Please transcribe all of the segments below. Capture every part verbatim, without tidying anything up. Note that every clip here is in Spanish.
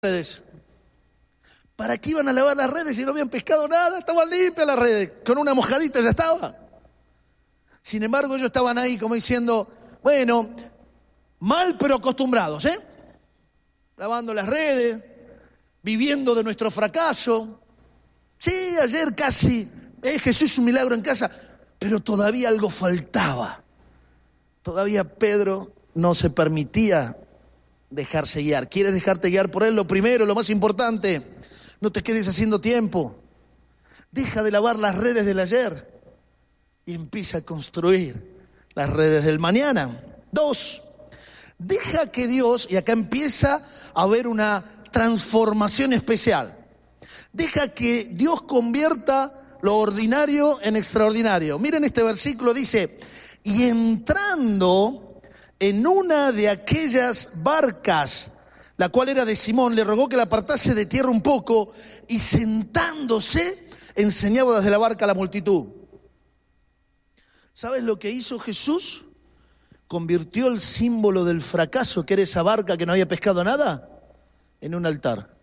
redes. ¿Para qué iban a lavar las redes si no habían pescado nada? Estaban limpias las redes, con una mojadita ya estaba. Sin embargo, ellos estaban ahí como diciendo, bueno, mal pero acostumbrados, ¿eh? Lavando las redes, viviendo de nuestro fracaso. Sí, ayer casi, eh, Jesús un milagro en casa, pero todavía algo faltaba. Todavía Pedro no se permitía dejarse guiar. ¿Quieres dejarte guiar por él? Lo primero, lo más importante, no te quedes haciendo tiempo. Deja de lavar las redes del ayer y empieza a construir las redes del mañana. Dos, deja que Dios, y acá empieza a haber una transformación especial. Deja que Dios convierta lo ordinario en extraordinario. Miren este versículo, dice, y entrando en una de aquellas barcas, la cual era de Simón, le rogó que la apartase de tierra un poco, y sentándose, enseñaba desde la barca a la multitud. ¿Sabes lo que hizo Jesús? Convirtió el símbolo del fracaso, que era esa barca que no había pescado nada, en un altar.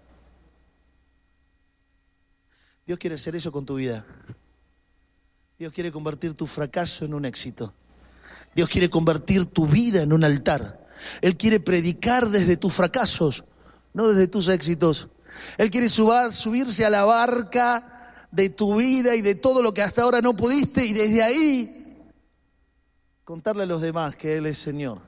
Dios quiere hacer eso con tu vida. Dios quiere convertir tu fracaso en un éxito. Dios quiere convertir tu vida en un altar. Él quiere predicar desde tus fracasos, no desde tus éxitos. Él quiere subir, subirse a la barca de tu vida y de todo lo que hasta ahora no pudiste, y desde ahí contarle a los demás que Él es Señor.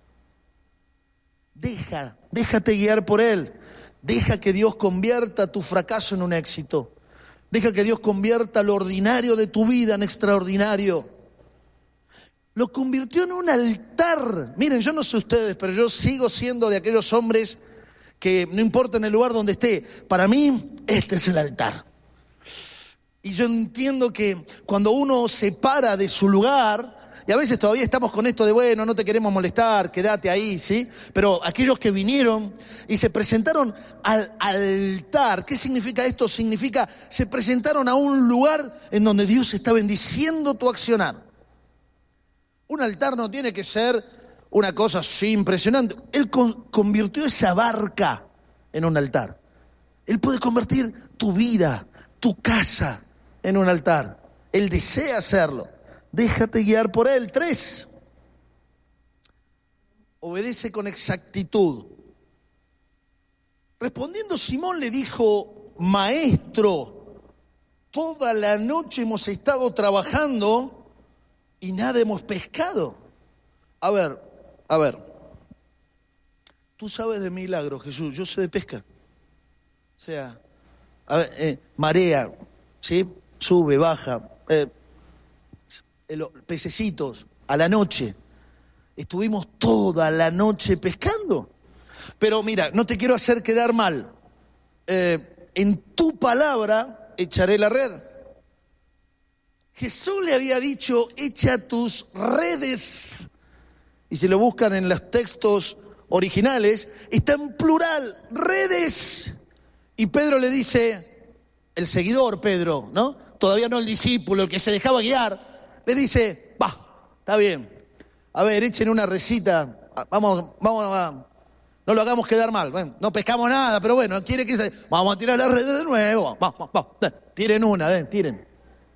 Deja, déjate guiar por Él. Deja que Dios convierta tu fracaso en un éxito. Deja que Dios convierta lo ordinario de tu vida en extraordinario. Lo convirtió en un altar. Miren, yo no sé ustedes, pero yo sigo siendo de aquellos hombres que no importa en el lugar donde esté, para mí este es el altar. Y yo entiendo que cuando uno se para de su lugar, y a veces todavía estamos con esto de, bueno, no te queremos molestar, quédate ahí, ¿sí? Pero aquellos que vinieron y se presentaron al altar, ¿qué significa esto? Significa, se presentaron a un lugar en donde Dios está bendiciendo tu accionar. Un altar no tiene que ser una cosa así impresionante. Él con, convirtió esa barca en un altar. Él puede convertir tu vida, tu casa en un altar. Él desea hacerlo. Déjate guiar por Él. Tres, obedece con exactitud. Respondiendo Simón le dijo, Maestro, toda la noche hemos estado trabajando y nada hemos pescado. A ver, a ver. Tú sabes de milagros, Jesús, yo sé de pesca. O sea, a ver, eh, marea, ¿sí? Sube, baja, eh, pececitos a la noche. Estuvimos toda la noche pescando. Pero mira, no te quiero hacer quedar mal. Eh, en tu palabra echaré la red. Jesús le había dicho, echa tus redes. Y si lo buscan en los textos originales, está en plural, redes. Y Pedro le dice, el seguidor Pedro, ¿no? Todavía no el discípulo, el que se dejaba guiar, le dice, va, está bien. A ver, echen una recita, vamos, vamos a... No lo hagamos quedar mal, bueno, no pescamos nada, pero bueno, quiere que se... Vamos a tirar las redes de nuevo, vamos, vamos, tiren una, ven, tiren.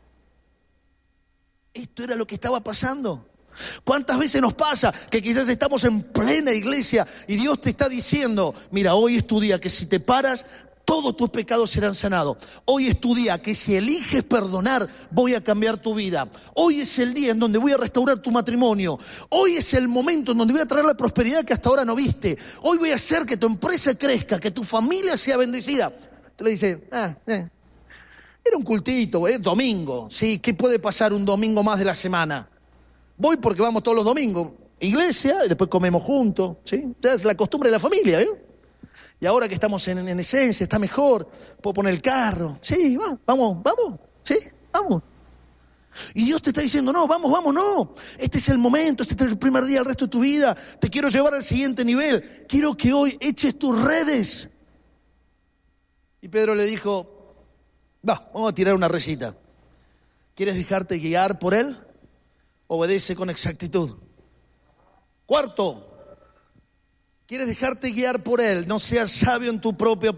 Esto era lo que estaba pasando. ¿Cuántas veces nos pasa que quizás estamos en plena iglesia y Dios te está diciendo, mira, hoy es tu día, que si te paras, todos tus pecados serán sanados. Hoy es tu día, que si eliges perdonar, voy a cambiar tu vida. Hoy es el día en donde voy a restaurar tu matrimonio. Hoy es el momento en donde voy a traer la prosperidad que hasta ahora no viste. Hoy voy a hacer que tu empresa crezca, que tu familia sea bendecida. Te le dice, ah, eh. Era un cultito, ¿eh? Domingo, ¿sí? ¿Qué puede pasar un domingo más de la semana? Voy porque vamos todos los domingos, iglesia, y después comemos juntos, ¿sí? Es la costumbre de la familia, ¿eh? Y ahora que estamos en, en esencia, está mejor, puedo poner el carro, sí, va, vamos, vamos, sí, vamos. Y Dios te está diciendo, no, vamos, vamos, no. Este es el momento, este es el primer día del resto de tu vida. Te quiero llevar al siguiente nivel. Quiero que hoy eches tus redes. Y Pedro le dijo, va, vamos a tirar una recita. ¿Quieres dejarte guiar por Él? Obedece con exactitud. Cuarto, Quieres dejarte guiar por Él. No seas sabio en tu propia opinión.